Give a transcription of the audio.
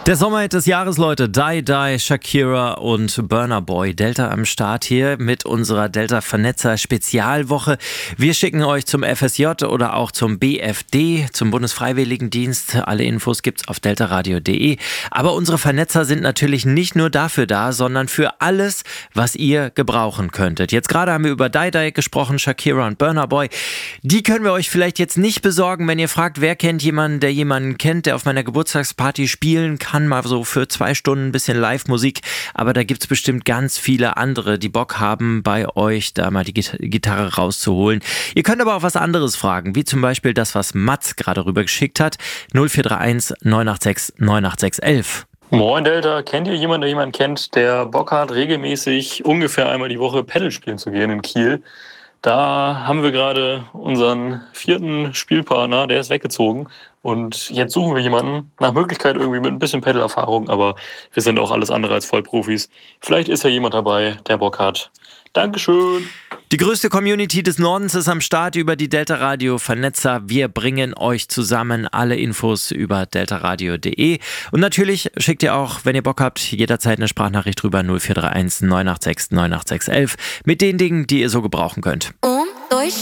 Der Sommerhit des Jahres, Leute. Die Die, Shakira und Burna Boy. Delta am Start hier mit unserer Delta-Vernetzer-Spezialwoche. Wir schicken euch zum FSJ oder auch zum BFD, zum Bundesfreiwilligendienst. Alle Infos gibt's auf deltaradio.de. Aber unsere Vernetzer sind natürlich nicht nur dafür da, sondern für alles, was ihr gebrauchen könntet. Jetzt gerade haben wir über Die Die gesprochen, Shakira und Burna Boy. Die können wir euch vielleicht jetzt nicht besorgen, wenn ihr fragt, wer kennt jemanden, der jemanden kennt, der auf meiner Geburtstagsparty spielen kann, mal so für 2 Stunden ein bisschen Live-Musik. Aber da gibt's bestimmt ganz viele andere, die Bock haben, bei euch da mal die Gitarre rauszuholen. Ihr könnt aber auch was anderes fragen, wie zum Beispiel das, was Mats gerade rübergeschickt hat. 0431 986 986 11. Moin Delta, kennt ihr jemanden, der jemanden kennt, der Bock hat, regelmäßig ungefähr einmal die Woche Paddle spielen zu gehen in Kiel? Da haben wir gerade unseren 4. Spielpartner, der ist weggezogen. Und jetzt suchen wir jemanden, nach Möglichkeit irgendwie mit ein bisschen Paddle-Erfahrung, aber wir sind auch alles andere als Vollprofis. Vielleicht ist ja jemand dabei, der Bock hat. Dankeschön. Die größte Community des Nordens ist am Start über die Delta Radio Vernetzer. Wir bringen euch zusammen, alle Infos über deltaradio.de. Und natürlich schickt ihr auch, wenn ihr Bock habt, jederzeit eine Sprachnachricht drüber 0431 986 986 11 mit den Dingen, die ihr so gebrauchen könnt.